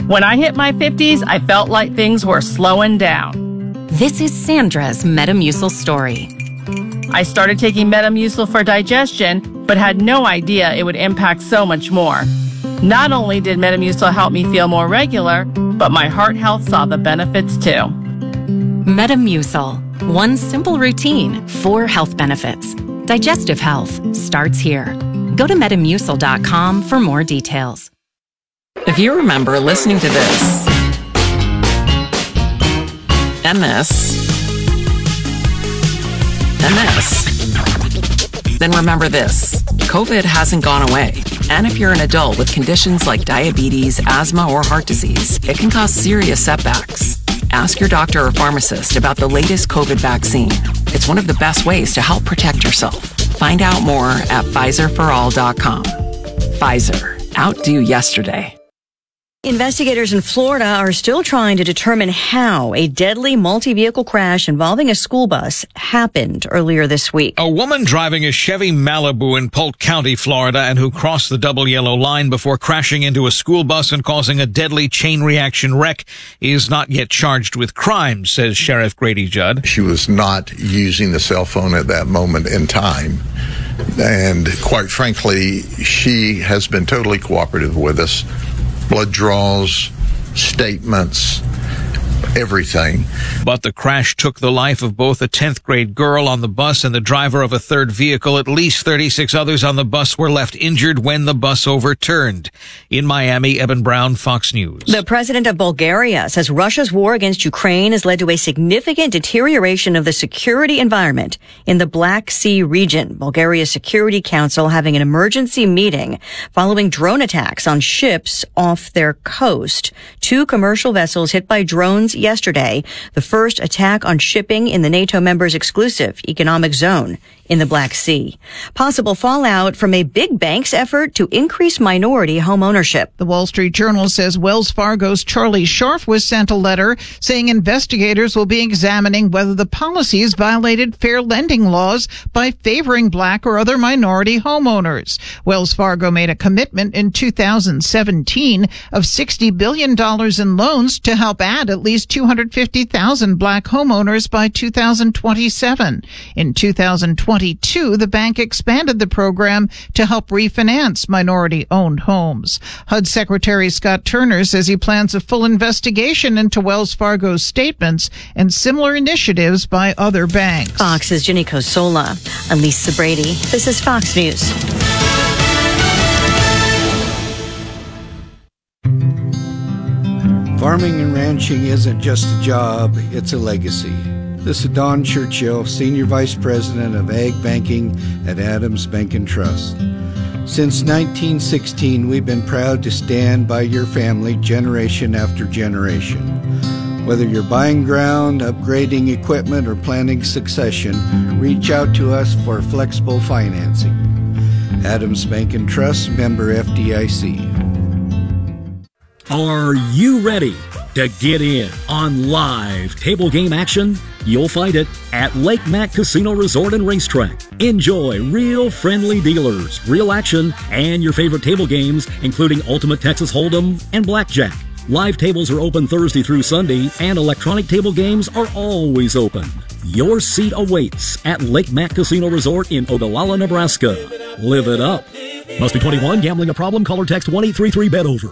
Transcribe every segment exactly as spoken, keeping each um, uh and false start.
When I hit my fifties, I felt like things were slowing down. This is Sandra's Metamucil story. I started taking Metamucil for digestion, but had no idea it would impact so much more. Not only did Metamucil help me feel more regular, but my heart health saw the benefits too. Metamucil. One simple routine, four health benefits. Digestive health starts here. Go to metamucil dot com for more details. If you remember listening to this, and this, and this, then remember this. COVID hasn't gone away. And if you're an adult with conditions like diabetes, asthma, or heart disease, it can cause serious setbacks. Ask your doctor or pharmacist about the latest COVID vaccine. It's one of the best ways to help protect yourself. Find out more at Pfizer for all dot com. Pfizer. Outdo yesterday. Investigators in Florida are still trying to determine how a deadly multi-vehicle crash involving a school bus happened earlier this week. A woman driving a Chevy Malibu in Polk County, Florida, and who crossed the double yellow line before crashing into a school bus and causing a deadly chain reaction wreck is not yet charged with crime, says Sheriff Grady Judd. She was not using the cell phone at that moment in time. And quite frankly, she has been totally cooperative with us. Blood draws, statements, everything. But the crash took the life of both a tenth grade girl on the bus and the driver of a third vehicle. At least thirty-six others on the bus were left injured when the bus overturned. In Miami, Eben Brown, Fox News. The president of Bulgaria says Russia's war against Ukraine has led to a significant deterioration of the security environment in the Black Sea region. Bulgaria's Security Council having an emergency meeting following drone attacks on ships off their coast. Two commercial vessels hit by drones yesterday, the first attack on shipping in the NATO members' exclusive economic zone in the Black Sea. Possible fallout from a big bank's effort to increase minority home ownership. The Wall Street Journal says Wells Fargo's Charlie Scharf was sent a letter saying investigators will be examining whether the policies violated fair lending laws by favoring black or other minority homeowners. Wells Fargo made a commitment in two thousand seventeen of sixty billion dollars in loans to help add at least two hundred fifty thousand black homeowners by two thousand twenty-seven. In two thousand twenty-two, the bank expanded the program to help refinance minority-owned homes. H U D Secretary Scott Turner says he plans a full investigation into Wells Fargo's statements and similar initiatives by other banks. Fox's Ginny Cosola. I'm Lisa Brady. This is Fox News. Farming and ranching isn't just a job, it's a legacy. This is Don Churchill, Senior Vice President of Ag Banking at Adams Bank and Trust. Since nineteen sixteen, we've been proud to stand by your family generation after generation. Whether you're buying ground, upgrading equipment, or planning succession, reach out to us for flexible financing. Adams Bank and Trust, member F D I C. Are you ready to get in on live table game action? You'll find it at Lake Mac Casino Resort and Racetrack. Enjoy real friendly dealers, real action, and your favorite table games, including Ultimate Texas Hold'em and Blackjack. Live tables are open Thursday through Sunday, and electronic table games are always open. Your seat awaits at Lake Mac Casino Resort in Ogallala, Nebraska. Live it up. Must be twenty-one. Gambling a problem? Call or text one eight three three bet over.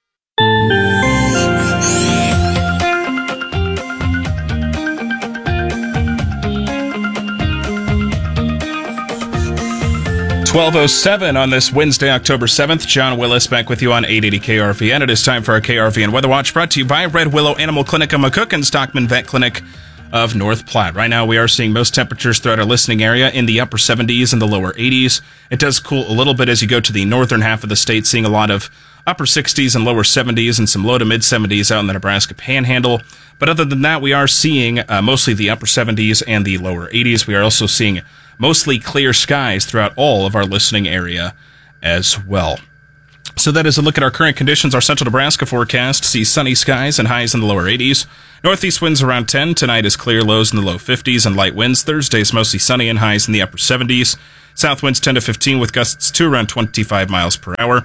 twelve oh seven on this Wednesday, October seventh. John Willis back with you on eight eighty K R V N. It is time for our K R V N Weather Watch, brought to you by Red Willow Animal Clinic and McCook and Stockman Vet Clinic of North Platte. Right now we are seeing most temperatures throughout our listening area in the upper seventies and the lower eighties. It does cool a little bit as you go to the northern half of the state, seeing a lot of upper sixties and lower seventies and some low to mid seventies out in the Nebraska Panhandle. But other than that, we are seeing uh, mostly the upper seventies and the lower eighties. We are also seeing mostly clear skies throughout all of our listening area as well. So that is a look at our current conditions. Our central Nebraska forecast sees sunny skies and highs in the lower eighties. Northeast winds around ten. Tonight is clear, lows in the low fifties and light winds. Thursday is mostly sunny and highs in the upper seventies. South winds ten to fifteen with gusts to around twenty-five miles per hour.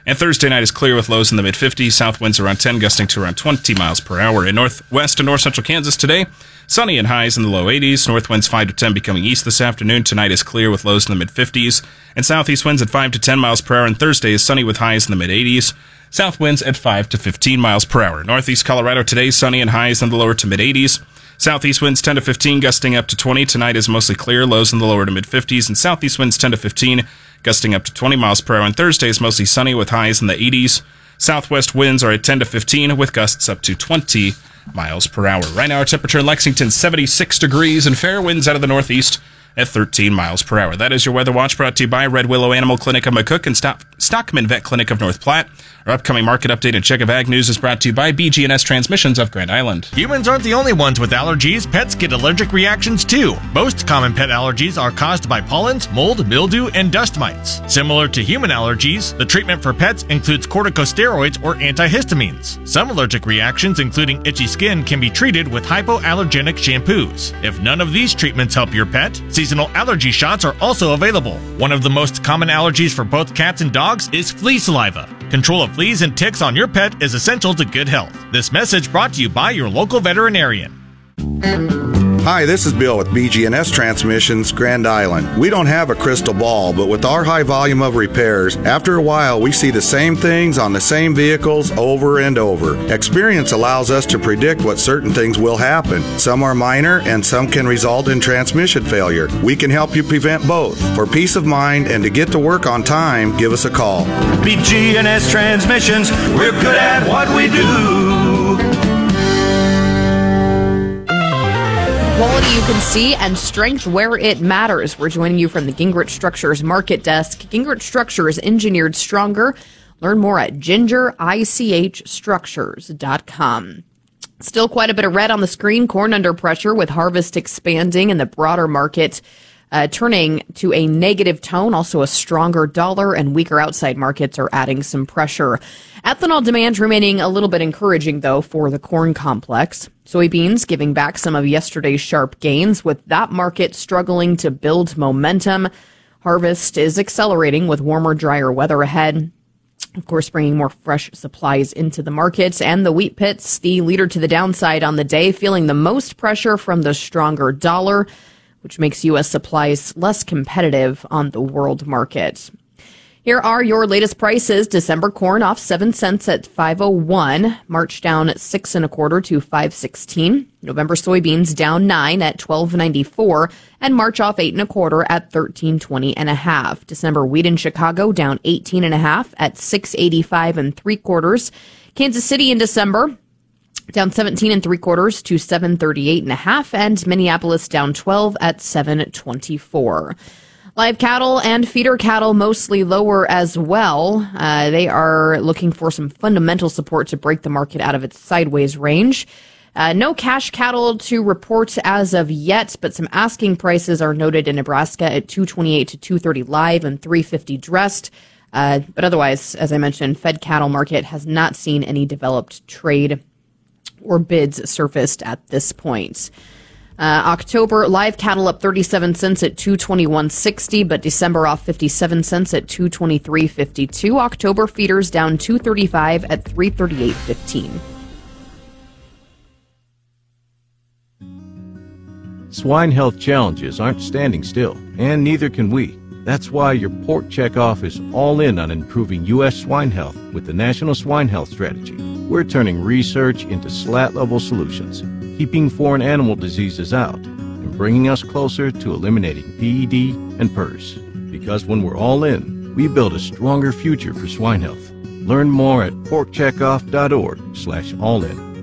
And Thursday night is clear with lows in the mid-fifties. South winds around ten, gusting to around twenty miles per hour. In northwest and north central Kansas today, sunny and highs in the low eighties. North winds five to ten becoming east this afternoon. Tonight is clear with lows in the mid-fifties. And southeast winds at five to ten miles per hour. And Thursday is sunny with highs in the mid-eighties. South winds at five to fifteen miles per hour. Northeast Colorado today, sunny and highs in the lower to mid-eighties. Southeast winds ten to fifteen, gusting up to twenty. Tonight is mostly clear, lows in the lower to mid-fifties. And southeast winds ten to fifteen, gusting up to twenty miles per hour. And Thursday is mostly sunny with highs in the eighties. Southwest winds are at ten to fifteen with gusts up to twenty miles per hour. Right now our temperature in Lexington, seventy-six degrees, and fair winds out of the northeast at thirteen miles per hour. That is your Weather Watch, brought to you by Red Willow Animal Clinic of McCook and Stock- Stockman Vet Clinic of North Platte. Our upcoming market update and check of ag news is brought to you by B G and S Transmissions of Grand Island. Humans aren't the only ones with allergies. Pets get allergic reactions too. Most common pet allergies are caused by pollens, mold, mildew, and dust mites. Similar to human allergies, the treatment for pets includes corticosteroids or antihistamines. Some allergic reactions, including itchy skin, can be treated with hypoallergenic shampoos. If none of these treatments help your pet, seasonal allergy shots are also available. One of the most common allergies for both cats and dogs is flea saliva. Control of fleas and ticks on your pet is essential to good health. This message brought to you by your local veterinarian. Hi, this is Bill with B G and S Transmissions, Grand Island. We don't have a crystal ball, but with our high volume of repairs, after a while we see the same things on the same vehicles over and over. Experience allows us to predict what certain things will happen. Some are minor and some can result in transmission failure. We can help you prevent both. For peace of mind and to get to work on time, give us a call. B G and S Transmissions, we're good at what we do. Quality you can see and strength where it matters. We're joining you from the Gingrich Structures Market Desk. Gingrich Structures, engineered stronger. Learn more at ginger ich structures dot com. Still quite a bit of red on the screen. Corn under pressure with harvest expanding and the broader market uh, turning to a negative tone. Also a stronger dollar and weaker outside markets are adding some pressure. Ethanol demand remaining a little bit encouraging, though, for the corn complex. Soybeans giving back some of yesterday's sharp gains, with that market struggling to build momentum. Harvest is accelerating with warmer, drier weather ahead. Of course, bringing more fresh supplies into the market. And the wheat pits, the leader to the downside on the day, feeling the most pressure from the stronger dollar, which makes U S supplies less competitive on the world market. Here are your latest prices. December corn off seven cents at five oh one. March down six and a quarter to five sixteen. November soybeans down nine at twelve ninety-four, and March off eight and a quarter at thirteen twenty and a half. December wheat in Chicago down eighteen and a half at six eighty-five and three quarters. Kansas City in December down seventeen and three quarters to seven thirty-eight and a half, and Minneapolis down twelve at seven twenty-four. Live cattle and feeder cattle mostly lower as well. Uh, they are looking for some fundamental support to break the market out of its sideways range. Uh, no cash cattle to report as of yet, but some asking prices are noted in Nebraska at two twenty-eight to two thirty live and three fifty dressed. Uh, but otherwise, as I mentioned, fed cattle market has not seen any developed trade or bids surfaced at this point. Uh, October live cattle up thirty-seven cents at two twenty-one sixty, but December off fifty-seven cents at two twenty-three fifty-two. October feeders down two thirty-five at three thirty-eight fifteen. Swine health challenges aren't standing still, and neither can we. That's why your Pork Checkoff is all in on improving U S swine health with the National Swine Health Strategy. We're turning research into slat-level solutions, keeping foreign animal diseases out, and bringing us closer to eliminating P E D and P E R S. Because when we're all in, we build a stronger future for swine health. Learn more at porkcheckoff.org slash all in.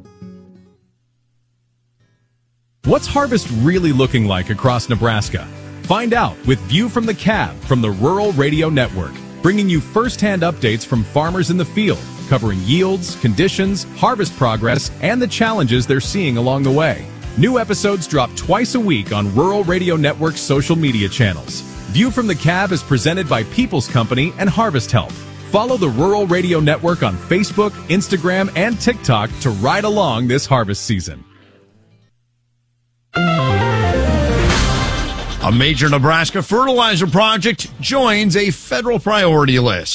What's harvest really looking like across Nebraska? Find out with View from the Cab from the Rural Radio Network, bringing you first-hand updates from farmers in the field, covering yields, conditions, harvest progress, and the challenges they're seeing along the way. New episodes drop twice a week on Rural Radio Network's social media channels. View from the Cab is presented by People's Company and Harvest Help. Follow the Rural Radio Network on Facebook, Instagram, and TikTok to ride along this harvest season. A major Nebraska fertilizer project joins a federal priority list.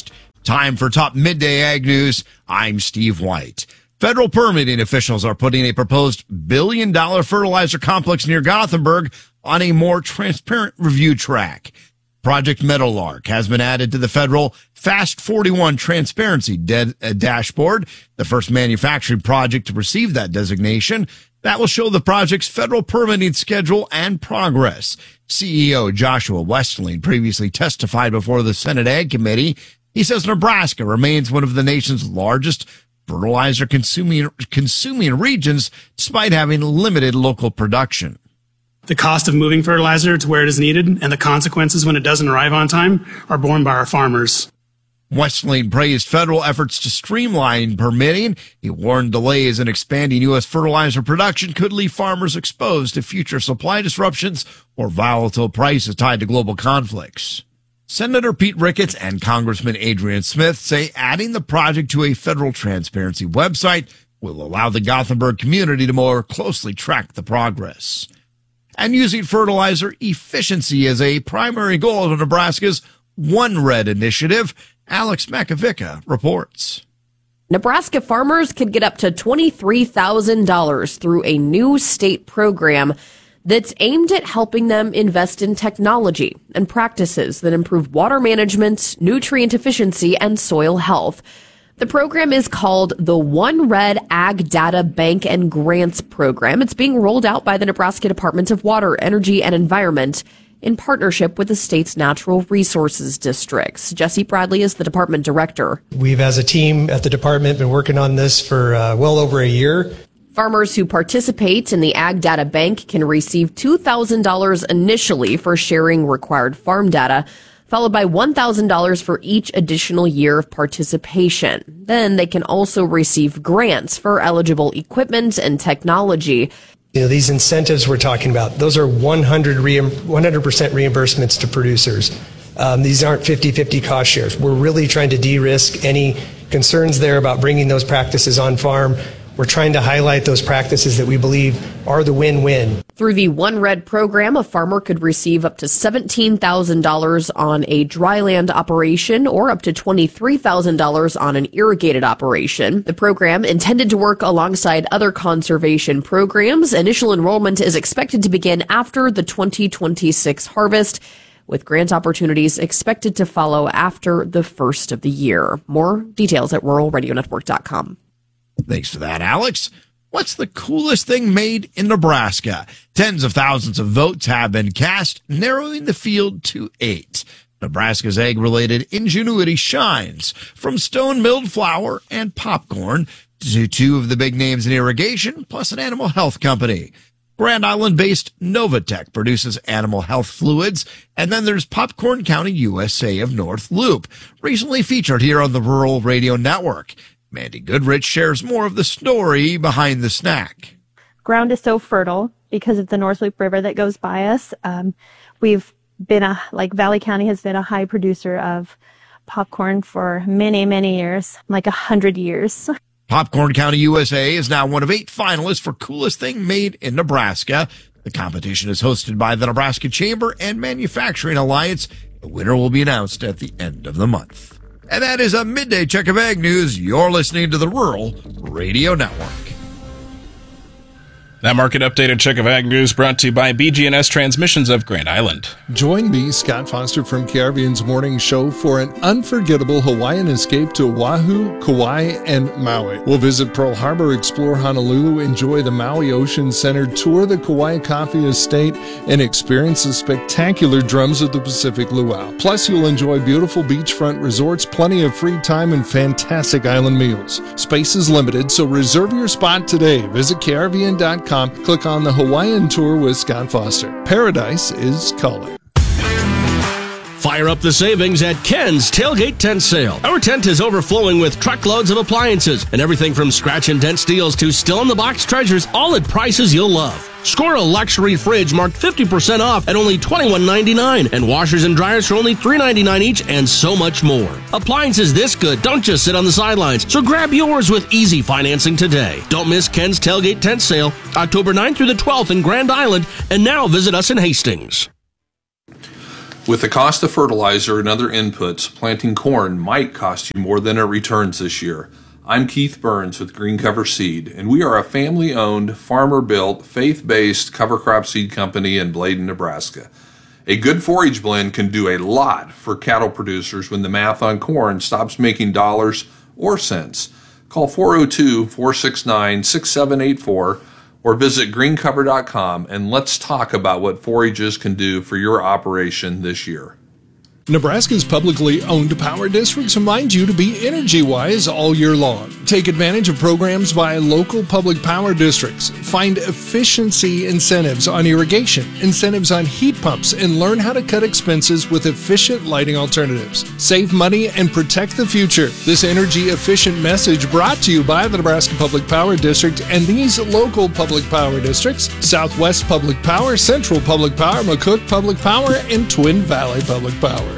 Time for top midday ag news. I'm Steve White. Federal permitting officials are putting a proposed billion dollar fertilizer complex near Gothenburg on a more transparent review track. Project Meadowlark has been added to the federal Fast forty-one Transparency de- uh, Dashboard, the first manufacturing project to receive that designation. That will show the project's federal permitting schedule and progress. C E O Joshua Westling previously testified before the Senate Ag Committee. He says Nebraska remains one of the nation's largest fertilizer consuming, consuming regions, despite having limited local production. The cost of moving fertilizer to where it is needed and the consequences when it doesn't arrive on time are borne by our farmers. Westling praised federal efforts to streamline permitting. He warned delays in expanding U S fertilizer production could leave farmers exposed to future supply disruptions or volatile prices tied to global conflicts. Senator Pete Ricketts and Congressman Adrian Smith say adding the project to a federal transparency website will allow the Gothenburg community to more closely track the progress. And using fertilizer efficiency as a primary goal of Nebraska's One Red initiative, Alex Makovica reports. Nebraska farmers could get up to twenty-three thousand dollars through a new state program that's aimed at helping them invest in technology and practices that improve water management, nutrient efficiency, and soil health. The program is called the One Red Ag Data Bank and Grants Program. It's being rolled out by the Nebraska Department of Water, Energy, and Environment in partnership with the state's natural resources districts. Jesse Bradley is the department director. We've, as a team at the department, been working on this for uh, well over a year. Farmers who participate in the Ag Data Bank can receive two thousand dollars initially for sharing required farm data, followed by one thousand dollars for each additional year of participation. Then they can also receive grants for eligible equipment and technology. You know, these incentives we're talking about, those are one hundred percent reimbursements to producers. Um, these aren't fifty-fifty cost shares. We're really trying to de-risk any concerns there about bringing those practices on farm. We're trying to highlight those practices that we believe are the win-win. Through the One Red program, a farmer could receive up to seventeen thousand dollars on a dryland operation or up to twenty-three thousand dollars on an irrigated operation. The program, intended to work alongside other conservation programs, initial enrollment is expected to begin after the twenty twenty-six harvest, with grant opportunities expected to follow after the first of the year. More details at rural radio network dot com. Thanks for that, Alex. What's the coolest thing made in Nebraska? Tens of thousands of votes have been cast, narrowing the field to eight. Nebraska's ag-related ingenuity shines, from stone-milled flour and popcorn to two of the big names in irrigation, plus an animal health company. Grand Island-based Novatech produces animal health fluids, and then there's Popcorn County U S A of North Loop, recently featured here on the Rural Radio Network. Mandy Goodrich shares more of the story behind the snack. Ground is so fertile because of the North Loop River that goes by us. Um, we've been a, like Valley County has been a high producer of popcorn for many, many years, like a hundred years. Popcorn County U S A is now one of eight finalists for Coolest Thing Made in Nebraska. The competition is hosted by the Nebraska Chamber and Manufacturing Alliance. The winner will be announced at the end of the month. And that is a midday check of ag news. You're listening to the Rural Radio Network. That market updated check of ag news brought to you by B G and S Transmissions of Grand Island. Join me, Scott Foster from K R V N's morning show for an unforgettable Hawaiian escape to Oahu, Kauai, and Maui. We'll visit Pearl Harbor, explore Honolulu, enjoy the Maui Ocean Center, tour the Kauai Coffee Estate, and experience the spectacular drums of the Pacific Luau. Plus, you'll enjoy beautiful beachfront resorts, plenty of free time, and fantastic island meals. Space is limited, so reserve your spot today. Visit K R V N dot com. Click on the Hawaiian Tour with Scott Foster. Paradise is calling. Fire up the savings at Ken's Tailgate Tent Sale. Our tent is overflowing with truckloads of appliances and everything from scratch and dent steels to still-in-the-box treasures, all at prices you'll love. Score a luxury fridge marked fifty percent off at only twenty-one ninety-nine, and washers and dryers for only three ninety-nine each, and so much more. Appliances this good don't just sit on the sidelines, so grab yours with easy financing today. Don't miss Ken's Tailgate Tent Sale, October ninth through the twelfth in Grand Island, and now visit us in Hastings. With the cost of fertilizer and other inputs, planting corn might cost you more than it returns this year. I'm Keith Burns with Green Cover Seed, and we are a family-owned, farmer-built, faith-based cover crop seed company in Bladen, Nebraska. A good forage blend can do a lot for cattle producers when the math on corn stops making dollars or cents. Call four oh two, four six nine, six seven eight four or visit green cover dot com and let's talk about what forages can do for your operation this year. Nebraska's publicly owned power districts remind you to be energy-wise all year long. Take advantage of programs by local public power districts. Find efficiency incentives on irrigation, incentives on heat pumps, and learn how to cut expenses with efficient lighting alternatives. Save money and protect the future. This energy-efficient message brought to you by the Nebraska Public Power District and these local public power districts: Southwest Public Power, Central Public Power, McCook Public Power, and Twin Valley Public Power.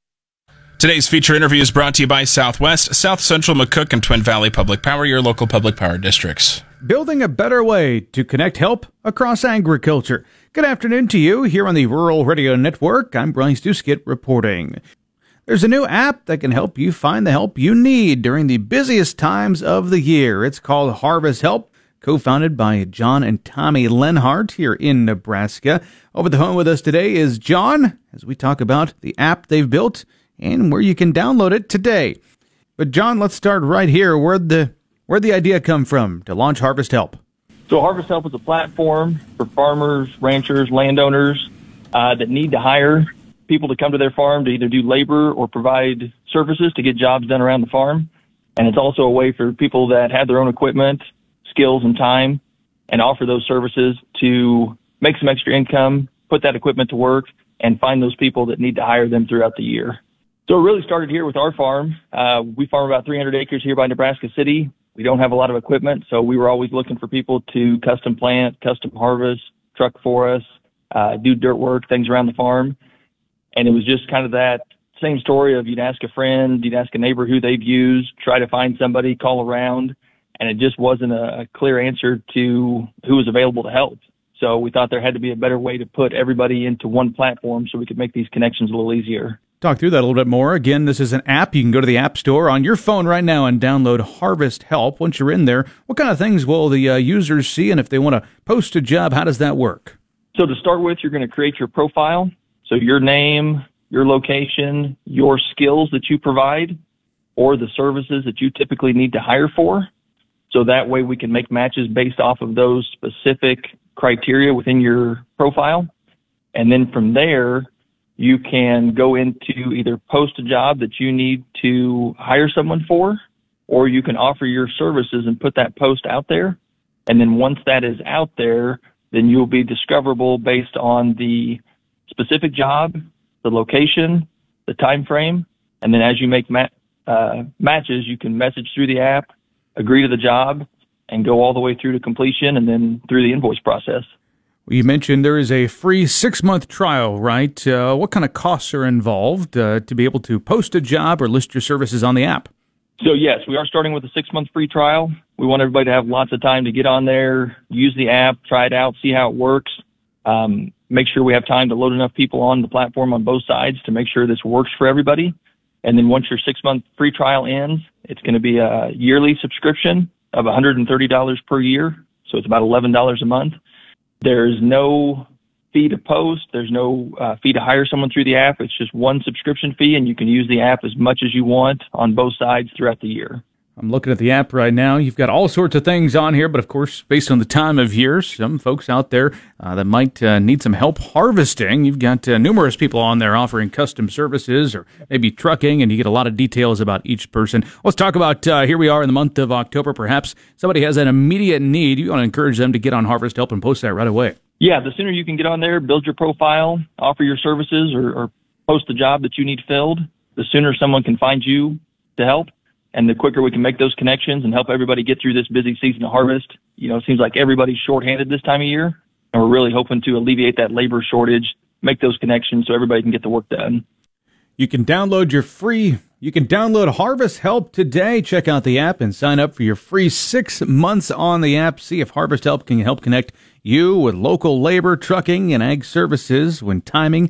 Today's feature interview is brought to you by Southwest, South Central, McCook, and Twin Valley Public Power, your local public power districts. Building a better way to connect help across agriculture. Good afternoon to you here on the Rural Radio Network. I'm Bryce Duskett reporting. There's a new app that can help you find the help you need during the busiest times of the year. It's called Harvest Help, co-founded by John and Tommy Lenhart here in Nebraska. Over the phone with us today is John, as we talk about the app they've built and where you can download it today. But John, let's start right here. Where'd the where'd the idea come from to launch Harvest Help? So Harvest Help is a platform for farmers, ranchers, landowners uh, that need to hire people to come to their farm to either do labor or provide services to get jobs done around the farm. And it's also a way for people that have their own equipment, skills, and time, and offer those services to make some extra income, put that equipment to work, and find those people that need to hire them throughout the year. So it really started here with our farm. Uh, we farm about three hundred acres here by Nebraska City. We don't have a lot of equipment, so we were always looking for people to custom plant, custom harvest, truck for us, uh, do dirt work, things around the farm. And it was just kind of that same story of you'd ask a friend, you'd ask a neighbor who they've used, try to find somebody, call around, and it just wasn't a, a clear answer to who was available to help. So we thought there had to be a better way to put everybody into one platform so we could make these connections a little easier. Talk through that a little bit more. Again, this is an app. You can go to the App Store on your phone right now and download Harvest Help. Once you're in there, what kind of things will the uh, users see? And if they want to post a job, how does that work? So to start with, you're going to create your profile. So your name, your location, your skills that you provide, or the services that you typically need to hire for. So that way we can make matches based off of those specific criteria within your profile. And then from there, you can go into either post a job that you need to hire someone for, or you can offer your services and put that post out there. And then once that is out there, then you'll be discoverable based on the specific job, the location, the time frame. And then as you make ma- uh, matches, you can message through the app, agree to the job, and go all the way through to completion and then through the invoice process. Well, you mentioned there is a free six-month trial, right? Uh, what kind of costs are involved uh, to be able to post a job or list your services on the app? So, yes, we are starting with a six-month free trial. We want everybody to have lots of time to get on there, use the app, try it out, see how it works, um, make sure we have time to load enough people on the platform on both sides to make sure this works for everybody. And then once your six-month free trial ends, it's going to be a yearly subscription of one hundred thirty dollars per year, so it's about eleven dollars a month. There's no fee to post. There's no uh, fee to hire someone through the app. It's just one subscription fee, and you can use the app as much as you want on both sides throughout the year. I'm looking at the app right now. You've got all sorts of things on here, but of course, based on the time of year, some folks out there uh, that might uh, need some help harvesting. You've got uh, numerous people on there offering custom services or maybe trucking, and you get a lot of details about each person. Let's talk about, uh, here we are in the month of October. Perhaps somebody has an immediate need. You want to encourage them to get on Harvest Help and post that right away. Yeah, the sooner you can get on there, build your profile, offer your services, or, or post the job that you need filled, the sooner someone can find you to help. And the quicker we can make those connections and help everybody get through this busy season of harvest. You know, it seems like everybody's shorthanded this time of year, and we're really hoping to alleviate that labor shortage, make those connections so everybody can get the work done. You can download your free, you can download Harvest Help today. Check out the app and sign up for your free six months on the app. See if Harvest Help can help connect you with local labor, trucking, and ag services when timing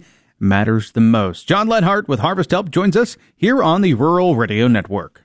matters the most. John Lenhart with Harvest Help joins us here on the Rural Radio Network.